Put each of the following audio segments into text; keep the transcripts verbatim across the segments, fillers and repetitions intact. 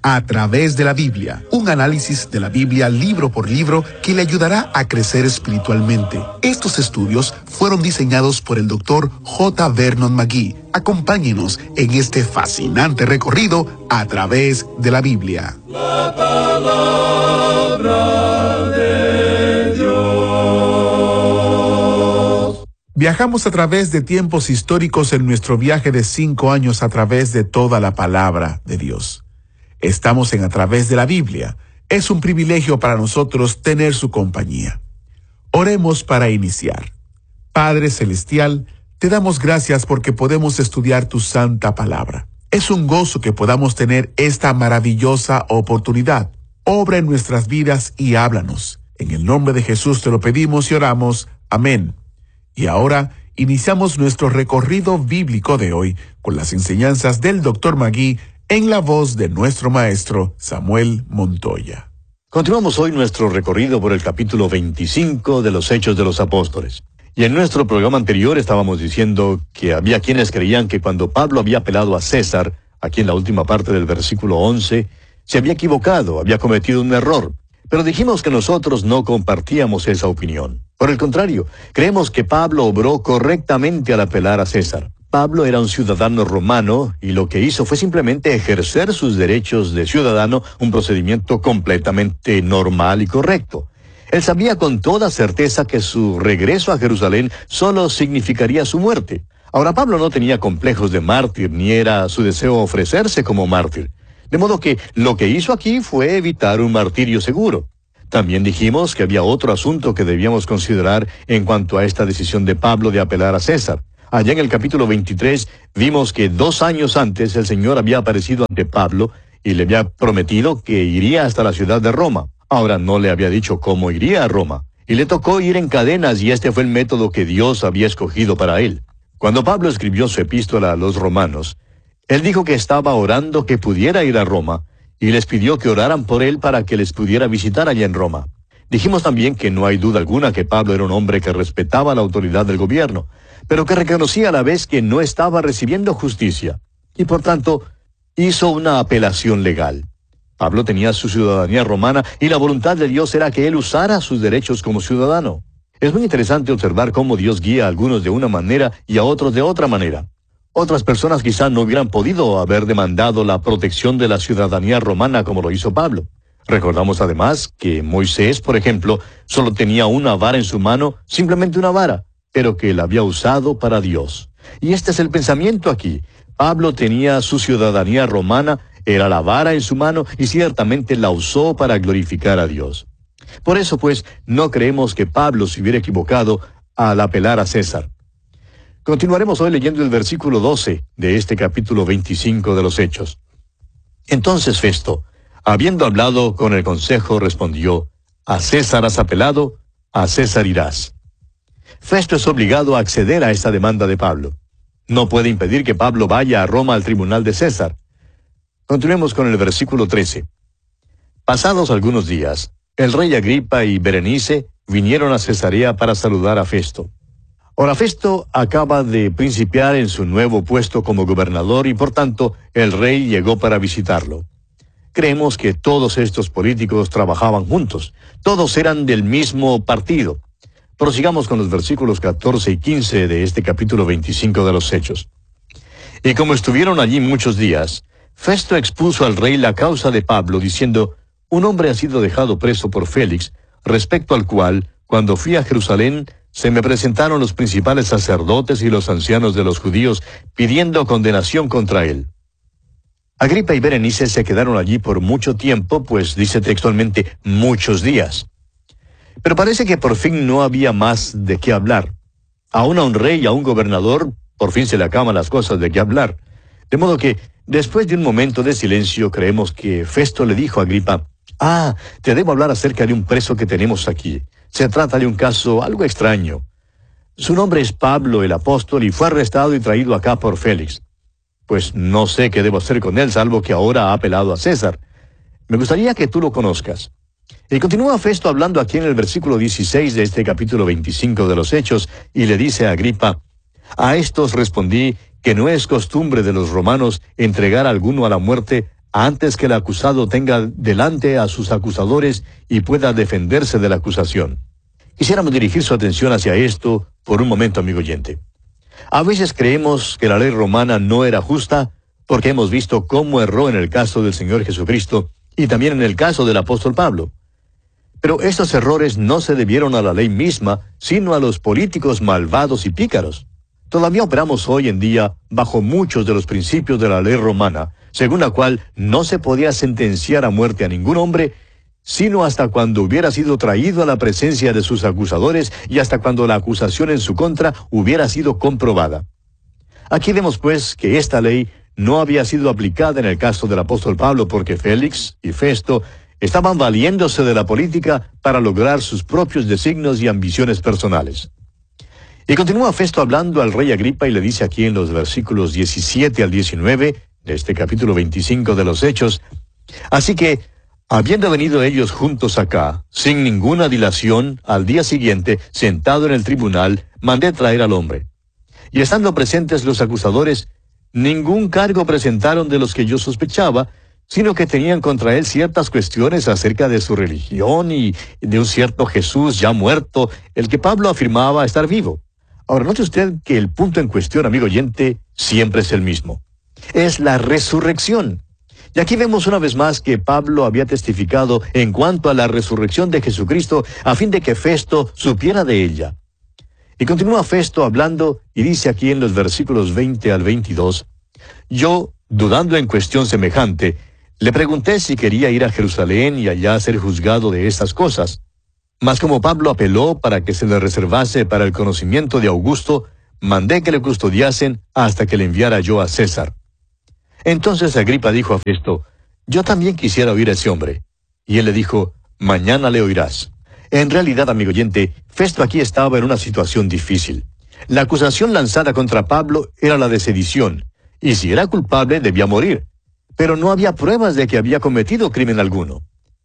A través de la Biblia, un análisis de la Biblia libro por libro que le ayudará a crecer espiritualmente. Estos estudios fueron diseñados por el doctor J. Vernon McGee. Acompáñenos en este fascinante recorrido a través de la Biblia. La palabra de Dios. Viajamos a través de tiempos históricos en nuestro viaje de cinco años a través de toda la palabra de Dios. Estamos en A Través de la Biblia. Es un privilegio para nosotros tener su compañía. Oremos para iniciar. Padre Celestial, te damos gracias porque podemos estudiar tu santa palabra. Es un gozo que podamos tener esta maravillosa oportunidad. Obra en nuestras vidas y háblanos. En el nombre de Jesús te lo pedimos y oramos. Amén. Y ahora iniciamos nuestro recorrido bíblico de hoy con las enseñanzas del doctor McGee en la voz de nuestro maestro Samuel Montoya. Continuamos hoy nuestro recorrido por el capítulo veinticinco de los Hechos de los Apóstoles. Y en nuestro programa anterior estábamos diciendo que había quienes creían que cuando Pablo había apelado a César, aquí en la última parte del versículo once, se había equivocado, había cometido un error. Pero dijimos que nosotros no compartíamos esa opinión. Por el contrario, creemos que Pablo obró correctamente al apelar a César. Pablo era un ciudadano romano y lo que hizo fue simplemente ejercer sus derechos de ciudadano, un procedimiento completamente normal y correcto. Él sabía con toda certeza que su regreso a Jerusalén solo significaría su muerte. Ahora, Pablo no tenía complejos de mártir, ni era su deseo ofrecerse como mártir. De modo que lo que hizo aquí fue evitar un martirio seguro. También dijimos que había otro asunto que debíamos considerar en cuanto a esta decisión de Pablo de apelar a César. Allá en el capítulo veintitrés vimos que dos años antes el Señor había aparecido ante Pablo y le había prometido que iría hasta la ciudad de Roma. Ahora no le había dicho cómo iría a Roma. Y le tocó ir en cadenas y este fue el método que Dios había escogido para él. Cuando Pablo escribió su epístola a los romanos, él dijo que estaba orando que pudiera ir a Roma y les pidió que oraran por él para que les pudiera visitar allá en Roma. Dijimos también que no hay duda alguna que Pablo era un hombre que respetaba la autoridad del gobierno, pero que reconocía a la vez que no estaba recibiendo justicia, y por tanto hizo una apelación legal. Pablo tenía su ciudadanía romana y la voluntad de Dios era que él usara sus derechos como ciudadano. Es muy interesante observar cómo Dios guía a algunos de una manera y a otros de otra manera. Otras personas quizá no hubieran podido haber demandado la protección de la ciudadanía romana como lo hizo Pablo. Recordamos además que Moisés, por ejemplo, solo tenía una vara en su mano, simplemente una vara, pero que la había usado para Dios. Y este es el pensamiento aquí. Pablo tenía su ciudadanía romana, era la vara en su mano y ciertamente la usó para glorificar a Dios. Por eso, pues, no creemos que Pablo se hubiera equivocado al apelar a César. Continuaremos hoy leyendo el versículo doce de este capítulo veinticinco de los Hechos. Entonces Festo, habiendo hablado con el consejo, respondió: ¿A César has apelado? A César irás. Festo es obligado a acceder a esta demanda de Pablo. No puede impedir que Pablo vaya a Roma al tribunal de César. Continuemos con el versículo trece. Pasados algunos días, el rey Agripa y Berenice vinieron a Cesarea para saludar a Festo. Ahora Festo acaba de principiar en su nuevo puesto como gobernador y por tanto el rey llegó para visitarlo. Creemos que todos estos políticos trabajaban juntos, todos eran del mismo partido. Prosigamos con los versículos catorce y quince de este capítulo veinticinco de los Hechos. Y como estuvieron allí muchos días, Festo expuso al rey la causa de Pablo, diciendo: un hombre ha sido dejado preso por Félix, respecto al cual, cuando fui a Jerusalén, se me presentaron los principales sacerdotes y los ancianos de los judíos, pidiendo condenación contra él. Agripa y Berenice se quedaron allí por mucho tiempo, pues dice textualmente, muchos días. Pero parece que por fin no había más de qué hablar. Aún a un rey y a un gobernador, por fin se le acaban las cosas de qué hablar. De modo que, después de un momento de silencio, creemos que Festo le dijo a Agripa: ah, te debo hablar acerca de un preso que tenemos aquí. Se trata de un caso algo extraño. Su nombre es Pablo el apóstol y fue arrestado y traído acá por Félix. Pues no sé qué debo hacer con él, salvo que ahora ha apelado a César. Me gustaría que tú lo conozcas. Y continúa Festo hablando aquí en el versículo dieciséis de este capítulo veinticinco de los Hechos, y le dice a Agripa: a estos respondí que no es costumbre de los romanos entregar a alguno a la muerte antes que el acusado tenga delante a sus acusadores y pueda defenderse de la acusación. Quisiéramos dirigir su atención hacia esto por un momento, amigo oyente. A veces creemos que la ley romana no era justa porque hemos visto cómo erró en el caso del Señor Jesucristo y también en el caso del apóstol Pablo. Pero estos errores no se debieron a la ley misma, sino a los políticos malvados y pícaros. Todavía operamos hoy en día bajo muchos de los principios de la ley romana, según la cual no se podía sentenciar a muerte a ningún hombre, sino hasta cuando hubiera sido traído a la presencia de sus acusadores y hasta cuando la acusación en su contra hubiera sido comprobada. Aquí vemos pues que esta ley no había sido aplicada en el caso del apóstol Pablo porque Félix y Festo estaban valiéndose de la política para lograr sus propios designios y ambiciones personales. Y continúa Festo hablando al rey Agripa y le dice aquí en los versículos diecisiete al diecinueve de este capítulo veinticinco de los Hechos: así que, habiendo venido ellos juntos acá, sin ninguna dilación, al día siguiente, sentado en el tribunal, mandé traer al hombre. Y estando presentes los acusadores, ningún cargo presentaron de los que yo sospechaba, sino que tenían contra él ciertas cuestiones acerca de su religión y de un cierto Jesús ya muerto, el que Pablo afirmaba estar vivo. Ahora, note usted que el punto en cuestión, amigo oyente, siempre es el mismo. Es la resurrección. Y aquí vemos una vez más que Pablo había testificado en cuanto a la resurrección de Jesucristo a fin de que Festo supiera de ella. Y continúa Festo hablando y dice aquí en los versículos veinte al veintidós: yo, dudando en cuestión semejante, le pregunté si quería ir a Jerusalén y allá ser juzgado de estas cosas. Mas como Pablo apeló para que se le reservase para el conocimiento de Augusto, mandé que le custodiasen hasta que le enviara yo a César. Entonces Agripa dijo a Festo: yo también quisiera oír a ese hombre. Y él le dijo: mañana le oirás. En realidad, amigo oyente, Festo aquí estaba en una situación difícil. La acusación lanzada contra Pablo era la de sedición, y si era culpable debía morir. Pero no había pruebas de que había cometido crimen alguno.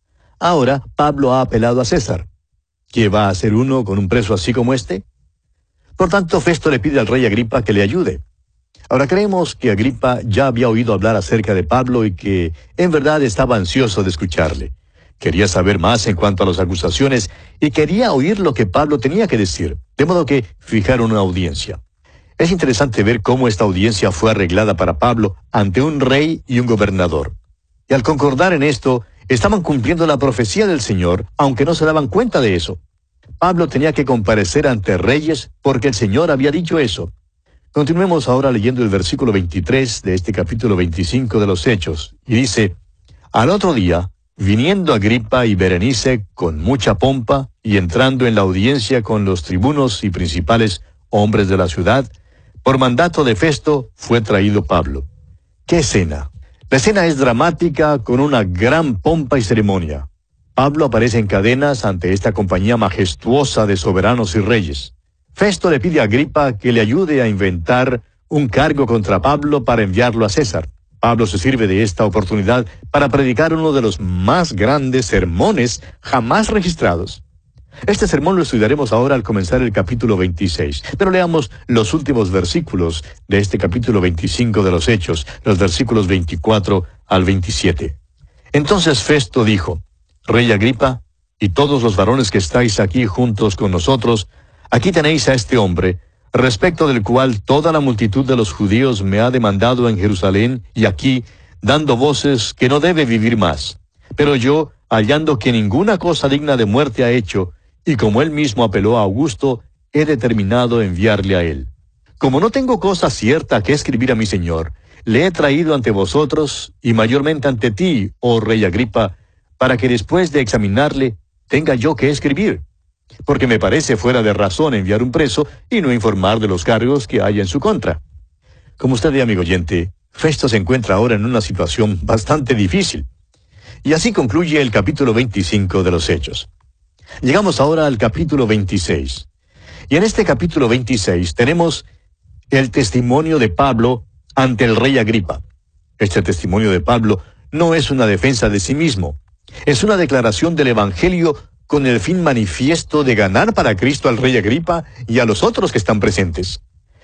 Ahora Pablo ha apelado a César. ¿Qué va a hacer uno con un preso así como este? Por tanto, Festo le pide al rey Agripa que le ayude. Ahora creemos que Agripa ya había oído hablar acerca de Pablo y que en verdad estaba ansioso de escucharle. Quería saber más en cuanto a las acusaciones y quería oír lo que Pablo tenía que decir, de modo que fijaron una audiencia. Es interesante ver cómo esta audiencia fue arreglada para Pablo ante un rey y un gobernador. Y al concordar en esto, estaban cumpliendo la profecía del Señor, aunque no se daban cuenta de eso. Pablo tenía que comparecer ante reyes porque el Señor había dicho eso. Continuemos ahora leyendo el versículo veintitrés de este capítulo veinticinco de los Hechos, y dice: al otro día, viniendo Agripa y Berenice con mucha pompa, y entrando en la audiencia con los tribunos y principales hombres de la ciudad, por mandato de Festo fue traído Pablo. ¿Qué escena? La escena es dramática con una gran pompa y ceremonia. Pablo aparece en cadenas ante esta compañía majestuosa de soberanos y reyes. Festo le pide a Agripa que le ayude a inventar un cargo contra Pablo para enviarlo a César. Pablo se sirve de esta oportunidad para predicar uno de los más grandes sermones jamás registrados. Este sermón lo estudiaremos ahora al comenzar el capítulo veintiséis, pero leamos los últimos versículos de este capítulo veinticinco de los Hechos, los versículos veinticuatro al veintisiete. Entonces Festo dijo: Rey Agripa, y todos los varones que estáis aquí juntos con nosotros, aquí tenéis a este hombre, respecto del cual toda la multitud de los judíos me ha demandado en Jerusalén y aquí, dando voces que no debe vivir más. Pero yo, hallando que ninguna cosa digna de muerte ha hecho, y como él mismo apeló a Augusto, he determinado enviarle a él. Como no tengo cosa cierta que escribir a mi señor, le he traído ante vosotros, y mayormente ante ti, oh rey Agripa, para que después de examinarle, tenga yo que escribir. Porque me parece fuera de razón enviar un preso y no informar de los cargos que haya en su contra. Como usted ve, amigo oyente, Festo se encuentra ahora en una situación bastante difícil. Y así concluye el capítulo veinticinco de los Hechos. Llegamos ahora al capítulo veintiséis. Y en este capítulo veintiséis tenemos el testimonio de Pablo ante el rey Agripa. Este testimonio de Pablo no es una defensa de sí mismo. Es una declaración del Evangelio con el fin manifiesto de ganar para Cristo al rey Agripa y a los otros que están presentes.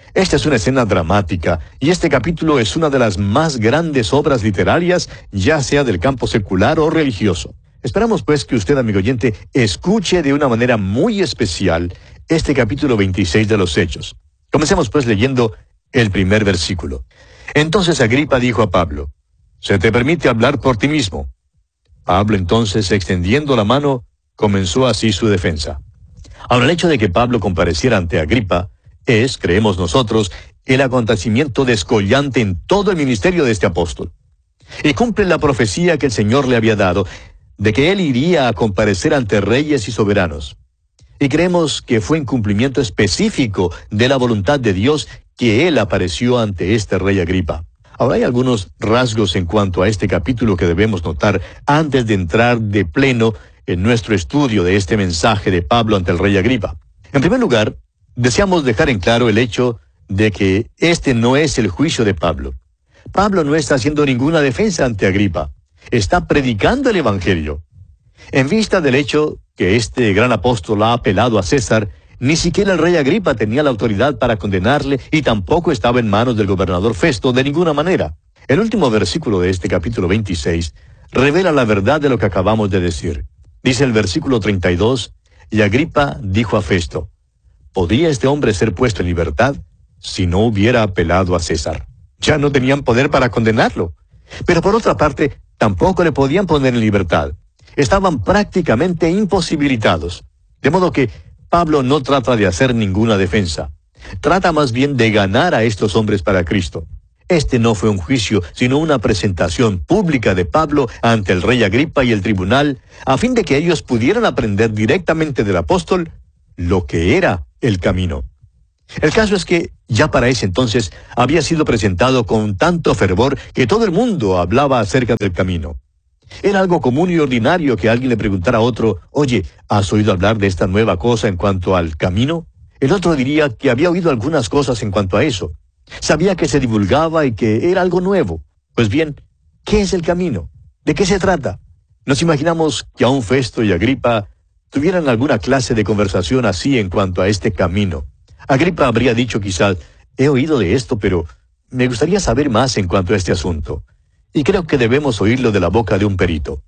Esta es una escena dramática, y este capítulo es una de las más grandes obras literarias, ya sea del campo secular o religioso. Esperamos pues que usted, amigo oyente, escuche de una manera muy especial este capítulo veintiséis de los Hechos. Comencemos pues leyendo el primer versículo. Entonces Agripa dijo a Pablo: «¿Se te permite hablar por ti mismo?» Pablo entonces, extendiendo la mano, comenzó así su defensa. Ahora, el hecho de que Pablo compareciera ante Agripa es, creemos nosotros, el acontecimiento descollante en todo el ministerio de este apóstol. Y cumple la profecía que el Señor le había dado, de que él iría a comparecer ante reyes y soberanos. Y creemos que fue en cumplimiento específico de la voluntad de Dios que él apareció ante este rey Agripa. Ahora, hay algunos rasgos en cuanto a este capítulo que debemos notar antes de entrar de pleno en nuestro estudio de este mensaje de Pablo ante el rey Agripa. En primer lugar, deseamos dejar en claro el hecho de que este no es el juicio de Pablo. Pablo no está haciendo ninguna defensa ante Agripa. Está predicando el Evangelio. En vista del hecho que este gran apóstol ha apelado a César, ni siquiera el rey Agripa tenía la autoridad para condenarle y tampoco estaba en manos del gobernador Festo de ninguna manera. El último versículo de este capítulo veintiséis revela la verdad de lo que acabamos de decir. Dice el versículo treinta y dos, y Agripa dijo a Festo: ¿podría este hombre ser puesto en libertad si no hubiera apelado a César? Ya no tenían poder para condenarlo. Pero por otra parte, tampoco le podían poner en libertad. Estaban prácticamente imposibilitados. De modo que Pablo no trata de hacer ninguna defensa. Trata más bien de ganar a estos hombres para Cristo. Este no fue un juicio, sino una presentación pública de Pablo ante el rey Agripa y el tribunal, a fin de que ellos pudieran aprender directamente del apóstol lo que era el camino. El caso es que ya para ese entonces había sido presentado con tanto fervor que todo el mundo hablaba acerca del camino. Era algo común y ordinario que alguien le preguntara a otro: «Oye, ¿has oído hablar de esta nueva cosa en cuanto al camino?» El otro diría que había oído algunas cosas en cuanto a eso. Sabía que se divulgaba y que era algo nuevo. Pues bien, ¿qué es el camino? ¿De qué se trata? Nos imaginamos que aún Festo y Agripa tuvieran alguna clase de conversación así en cuanto a este camino. Agripa habría dicho quizás: «He oído de esto, pero me gustaría saber más en cuanto a este asunto». Y creo que debemos oírlo de la boca de un perito.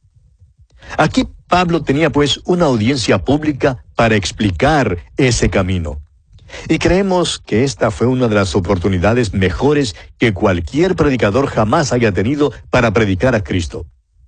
Aquí Pablo tenía pues una audiencia pública para explicar ese camino. Y creemos que esta fue una de las oportunidades mejores que cualquier predicador jamás haya tenido para predicar a Cristo.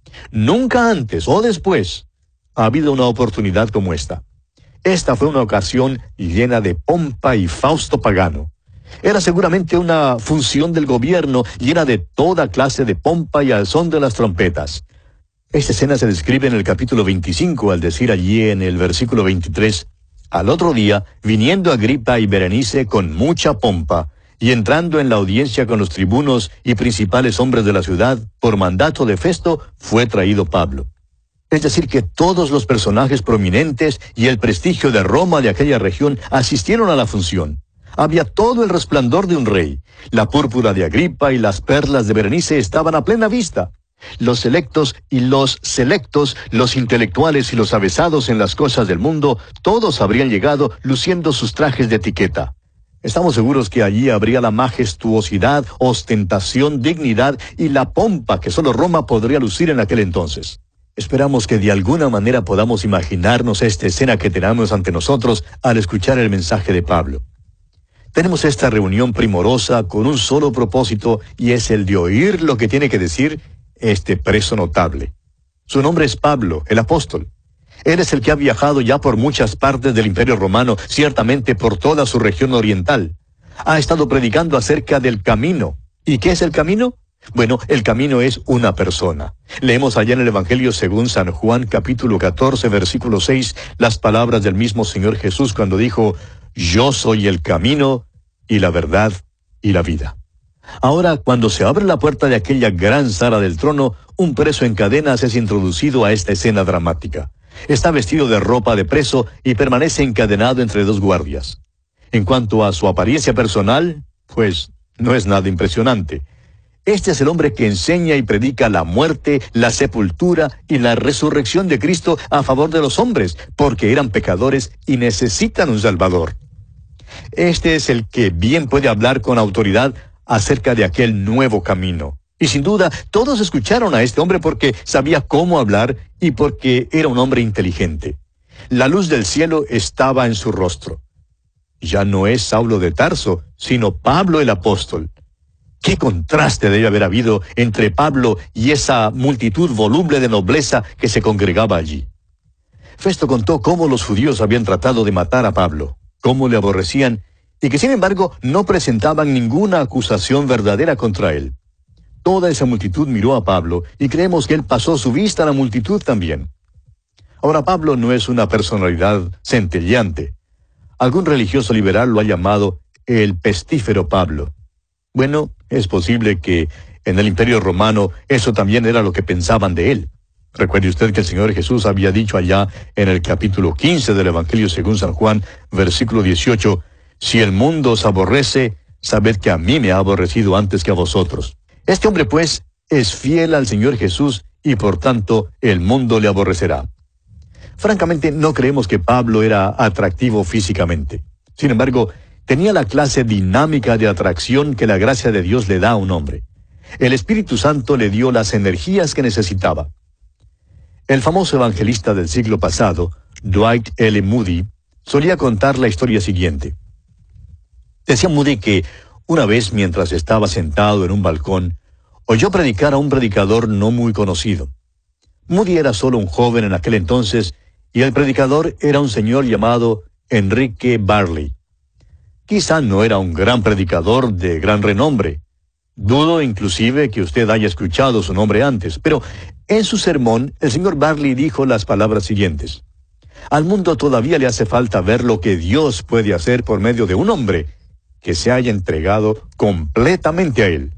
Nunca antes o después ha habido una oportunidad como esta. Esta fue una ocasión llena de pompa y fausto pagano. Era seguramente una función del gobierno llena de toda clase de pompa y al son de las trompetas. Esta escena se describe en el capítulo veinticinco al decir allí en el versículo veintitrés: «Al otro día, viniendo Agripa y Berenice con mucha pompa, y entrando en la audiencia con los tribunos y principales hombres de la ciudad, por mandato de Festo, fue traído Pablo». Es decir, que todos los personajes prominentes y el prestigio de Roma de aquella región asistieron a la función. Había todo el resplandor de un rey. La púrpura de Agripa y las perlas de Berenice estaban a plena vista. Los selectos y los selectos, los intelectuales y los avesados en las cosas del mundo, todos habrían llegado luciendo sus trajes de etiqueta. Estamos seguros que allí habría la majestuosidad, ostentación, dignidad y la pompa que solo Roma podría lucir en aquel entonces. Esperamos que de alguna manera podamos imaginarnos esta escena que tenemos ante nosotros al escuchar el mensaje de Pablo. Tenemos esta reunión primorosa con un solo propósito, y es el de oír lo que tiene que decir este preso notable. Su nombre es Pablo, el apóstol. Él es el que ha viajado ya por muchas partes del Imperio Romano, ciertamente por toda su región oriental. Ha estado predicando acerca del camino. ¿Y qué es el camino? Bueno, el camino es una persona. Leemos allá en el Evangelio según San Juan, capítulo catorce, versículo seis, las palabras del mismo Señor Jesús cuando dijo: «Yo soy el camino y la verdad y la vida». Ahora, cuando se abre la puerta de aquella gran sala del trono, un preso en cadenas es introducido a esta escena dramática. Está vestido de ropa de preso y permanece encadenado entre dos guardias. En cuanto a su apariencia personal, pues no es nada impresionante. Este es el hombre que enseña y predica la muerte, la sepultura y la resurrección de Cristo a favor de los hombres, porque eran pecadores y necesitan un Salvador. Este es el que bien puede hablar con autoridad acerca de aquel nuevo camino. Y sin duda, todos escucharon a este hombre porque sabía cómo hablar y porque era un hombre inteligente. La luz del cielo estaba en su rostro. Ya no es Saulo de Tarso, sino Pablo el apóstol. ¿Qué contraste debe haber habido entre Pablo y esa multitud voluble de nobleza que se congregaba allí? Festo contó cómo los judíos habían tratado de matar a Pablo, cómo le aborrecían, y que sin embargo no presentaban ninguna acusación verdadera contra él. Toda esa multitud miró a Pablo, y creemos que él pasó su vista a la multitud también. Ahora, Pablo no es una personalidad centelleante. Algún religioso liberal lo ha llamado el pestífero Pablo. Bueno, es posible que en el Imperio Romano eso también era lo que pensaban de él. Recuerde usted que el Señor Jesús había dicho allá en el capítulo quince del Evangelio según San Juan, versículo dieciocho, «Si el mundo os aborrece, sabed que a mí me ha aborrecido antes que a vosotros». Este hombre, pues, es fiel al Señor Jesús y por tanto el mundo le aborrecerá. Francamente, no creemos que Pablo era atractivo físicamente. Sin embargo, tenía la clase dinámica de atracción que la gracia de Dios le da a un hombre. El Espíritu Santo le dio las energías que necesitaba. El famoso evangelista del siglo pasado, Dwight L. Moody, solía contar la historia siguiente. Decía Moody que una vez, mientras estaba sentado en un balcón, oyó predicar a un predicador no muy conocido. Moody era solo un joven en aquel entonces, y el predicador era un señor llamado Enrique Barley. Quizá no era un gran predicador de gran renombre. Dudo inclusive que usted haya escuchado su nombre antes, pero en su sermón el señor Barley dijo las palabras siguientes. Al mundo todavía le hace falta ver lo que Dios puede hacer por medio de un hombre que se haya entregado completamente a él.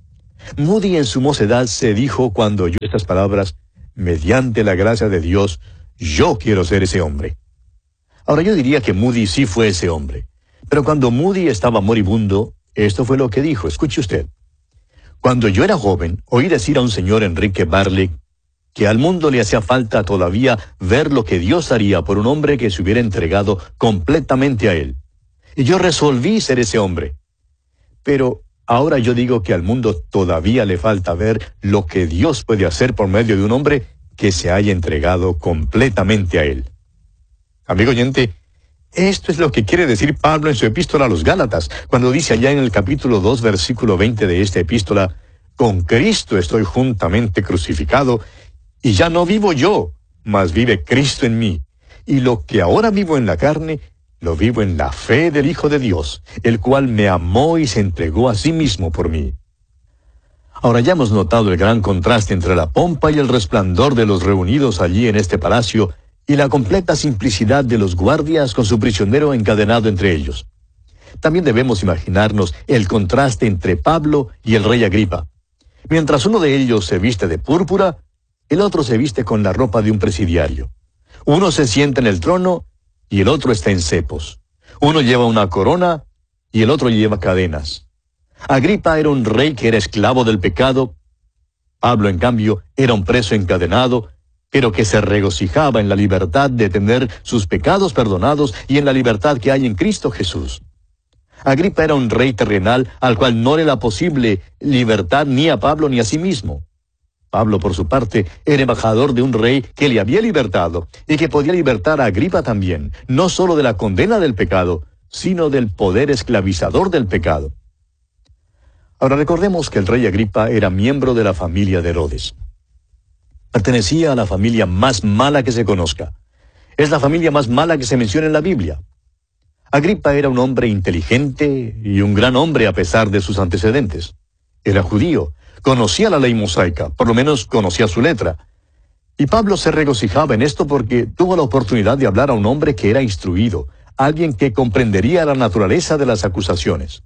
Moody en su mocedad se dijo cuando oyó estas palabras, mediante la gracia de Dios, yo quiero ser ese hombre. Ahora yo diría que Moody sí fue ese hombre. Pero cuando Moody estaba moribundo, esto fue lo que dijo, escuche usted. Cuando yo era joven, oí decir a un señor Enrique Barley que al mundo le hacía falta todavía ver lo que Dios haría por un hombre que se hubiera entregado completamente a él. Y yo resolví ser ese hombre. Pero ahora yo digo que al mundo todavía le falta ver lo que Dios puede hacer por medio de un hombre que se haya entregado completamente a él. Amigo oyente, esto es lo que quiere decir Pablo en su epístola a los Gálatas, cuando dice allá en el capítulo dos, versículo veinte de esta epístola, «Con Cristo estoy juntamente crucificado, y ya no vivo yo, mas vive Cristo en mí. Y lo que ahora vivo en la carne, lo vivo en la fe del Hijo de Dios, el cual me amó y se entregó a sí mismo por mí». Ahora ya hemos notado el gran contraste entre la pompa y el resplandor de los reunidos allí en este palacio, y la completa simplicidad de los guardias con su prisionero encadenado entre ellos. También debemos imaginarnos el contraste entre Pablo y el rey Agripa. Mientras uno de ellos se viste de púrpura, el otro se viste con la ropa de un presidiario. Uno se sienta en el trono y el otro está en cepos. Uno lleva una corona y el otro lleva cadenas. Agripa era un rey que era esclavo del pecado. Pablo, en cambio, era un preso encadenado, pero que se regocijaba en la libertad de tener sus pecados perdonados y en la libertad que hay en Cristo Jesús. Agripa era un rey terrenal al cual no le era posible libertad ni a Pablo ni a sí mismo. Pablo, por su parte, era embajador de un rey que le había libertado y que podía libertar a Agripa también, no solo de la condena del pecado, sino del poder esclavizador del pecado. Ahora recordemos que el rey Agripa era miembro de la familia de Herodes. Pertenecía a la familia más mala que se conozca. Es la familia más mala que se menciona en la Biblia. Agripa era un hombre inteligente y un gran hombre a pesar de sus antecedentes. Era judío, conocía la ley mosaica, por lo menos conocía su letra. Y Pablo se regocijaba en esto porque tuvo la oportunidad de hablar a un hombre que era instruido, alguien que comprendería la naturaleza de las acusaciones.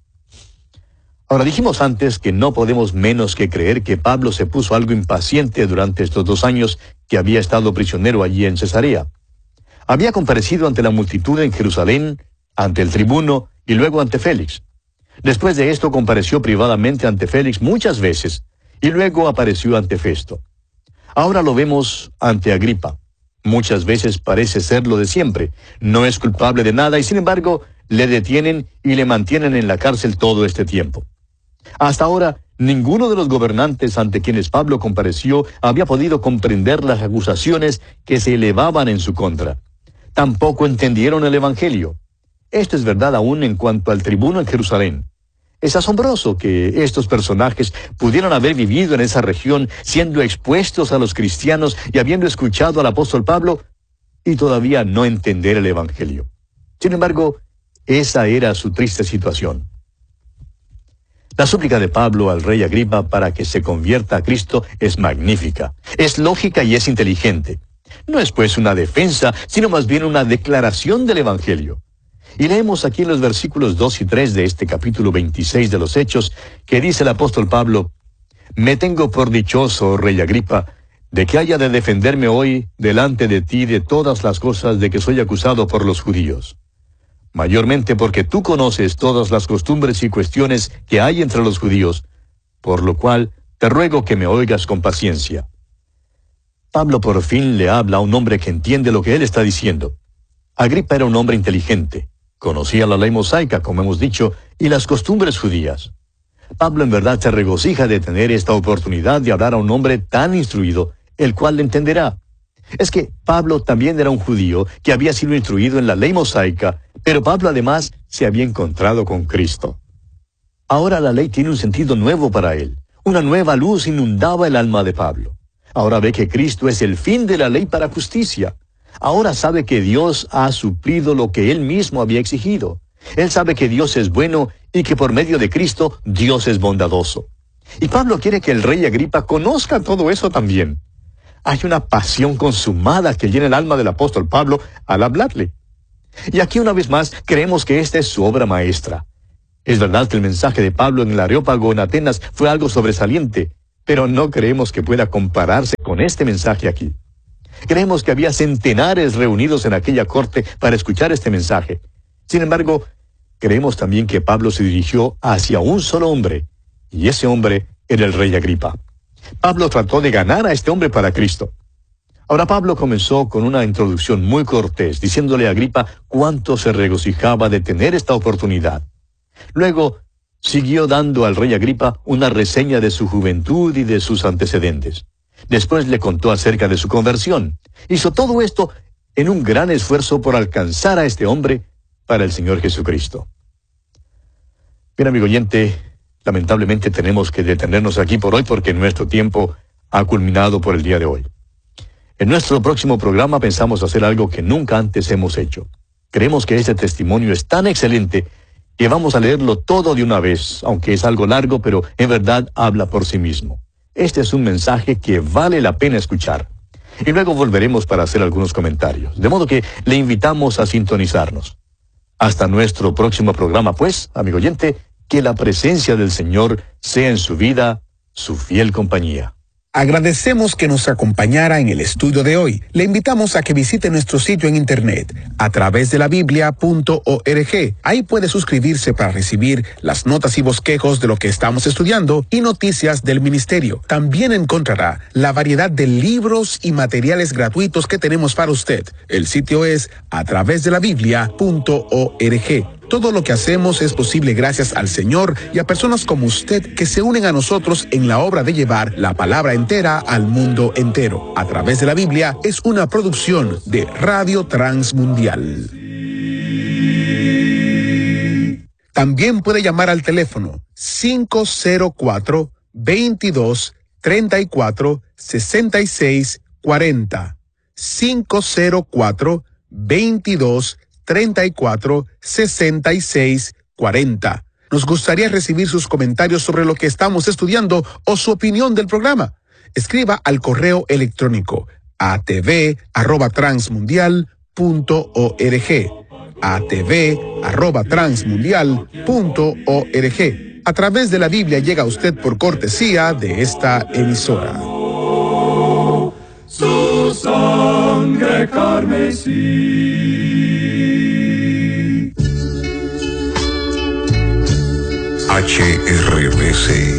Ahora dijimos antes que no podemos menos que creer que Pablo se puso algo impaciente durante estos dos años que había estado prisionero allí en Cesarea. Había comparecido ante la multitud en Jerusalén, ante el tribuno y luego ante Félix. Después de esto compareció privadamente ante Félix muchas veces y luego apareció ante Festo. Ahora lo vemos ante Agripa. Muchas veces parece ser lo de siempre. No es culpable de nada y sin embargo le detienen y le mantienen en la cárcel todo este tiempo. Hasta ahora, ninguno de los gobernantes ante quienes Pablo compareció había podido comprender las acusaciones que se elevaban en su contra. Tampoco entendieron el Evangelio. Esto es verdad aún en cuanto al tribuno en Jerusalén. Es asombroso que estos personajes pudieran haber vivido en esa región, siendo expuestos a los cristianos y habiendo escuchado al apóstol Pablo, y todavía no entender el Evangelio. Sin embargo, esa era su triste situación. La súplica de Pablo al rey Agripa para que se convierta a Cristo es magnífica, es lógica y es inteligente. No es pues una defensa, sino más bien una declaración del Evangelio. Y leemos aquí en los versículos dos y tres de este capítulo veintiséis de los Hechos, que dice el apóstol Pablo: «Me tengo por dichoso, rey Agripa, de que haya de defenderme hoy delante de ti de todas las cosas de que soy acusado por los judíos. Mayormente porque tú conoces todas las costumbres y cuestiones que hay entre los judíos, por lo cual te ruego que me oigas con paciencia». Pablo por fin le habla a un hombre que entiende lo que él está diciendo. Agripa era un hombre inteligente. Conocía la ley mosaica, como hemos dicho, y las costumbres judías. Pablo en verdad se regocija de tener esta oportunidad de hablar a un hombre tan instruido, el cual le entenderá. Es que Pablo también era un judío que había sido instruido en la ley mosaica, pero Pablo además se había encontrado con Cristo. Ahora la ley tiene un sentido nuevo para él. Una nueva luz inundaba el alma de Pablo. Ahora ve que Cristo es el fin de la ley para justicia. Ahora sabe que Dios ha suplido lo que él mismo había exigido. Él sabe que Dios es bueno y que por medio de Cristo Dios es bondadoso. Y Pablo quiere que el rey Agripa conozca todo eso también. Hay una pasión consumada que llena el alma del apóstol Pablo al hablarle. Y aquí una vez más creemos que esta es su obra maestra. Es verdad que el mensaje de Pablo en el Areópago en Atenas fue algo sobresaliente, pero no creemos que pueda compararse con este mensaje aquí. Creemos que había centenares reunidos en aquella corte para escuchar este mensaje. Sin embargo, creemos también que Pablo se dirigió hacia un solo hombre, y ese hombre era el rey Agripa. Pablo trató de ganar a este hombre para Cristo. Ahora Pablo comenzó con una introducción muy cortés, diciéndole a Agripa cuánto se regocijaba de tener esta oportunidad. Luego, siguió dando al rey Agripa una reseña de su juventud y de sus antecedentes. Después le contó acerca de su conversión. Hizo todo esto en un gran esfuerzo por alcanzar a este hombre para el Señor Jesucristo. Bien, amigo oyente, lamentablemente tenemos que detenernos aquí por hoy porque nuestro tiempo ha culminado por el día de hoy. En nuestro próximo programa pensamos hacer algo que nunca antes hemos hecho. Creemos que este testimonio es tan excelente que vamos a leerlo todo de una vez, aunque es algo largo, pero en verdad habla por sí mismo. Este es un mensaje que vale la pena escuchar. Y luego volveremos para hacer algunos comentarios. De modo que le invitamos a sintonizarnos. Hasta nuestro próximo programa, pues, amigo oyente, que la presencia del Señor sea en su vida su fiel compañía. Agradecemos que nos acompañara en el estudio de hoy. Le invitamos a que visite nuestro sitio en internet a través de la biblia punto org. Ahí puede suscribirse para recibir las notas y bosquejos de lo que estamos estudiando y noticias del ministerio. También encontrará la variedad de libros y materiales gratuitos que tenemos para usted. El sitio es a través de la biblia punto org. Todo lo que hacemos es posible gracias al Señor y a personas como usted que se unen a nosotros en la obra de llevar la palabra entera al mundo entero. A través de la Biblia es una producción de Radio Transmundial. También puede llamar al teléfono cinco cero cuatro, veintidós, treinta y cuatro, sesenta y seis, cuarenta. cinco cero cuatro, veintidós, treinta y cuatro, sesenta y seis, cuarenta. Nos gustaría recibir sus comentarios sobre lo que estamos estudiando o su opinión del programa. Escriba al correo electrónico a t v arroba transmundial punto org. a t v arroba transmundial punto org. A través de la Biblia llega a usted por cortesía de esta emisora. Su sangre carmesí. H R B C